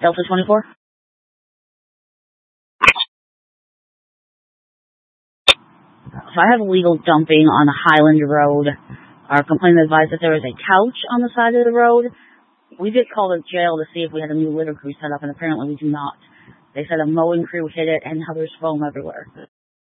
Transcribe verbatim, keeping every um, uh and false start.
Delta twenty-four? So I have illegal dumping on Highland Road. Our complainant advised that there is a couch on the side of the road. We did call the jail to see if we had a new litter crew set up, and apparently we do not. They said a mowing crew hit it, and now there's foam everywhere.